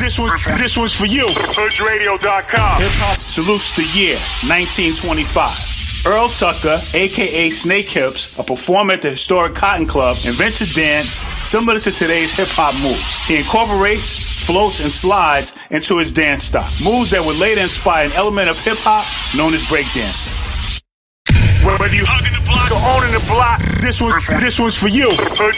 This one's for you. HoodRadio.com. Hip hop salutes the year 1925. Earl Tucker, a.k.a. Snake Hips, a performer at the historic Cotton Club, invents a dance similar to today's hip-hop moves. He incorporates, floats, and slides into his dance style. Moves that would later inspire an element of hip-hop known as breakdancing. Whether you hugging the block or owning the block, this one's for you. HoodRadio.com.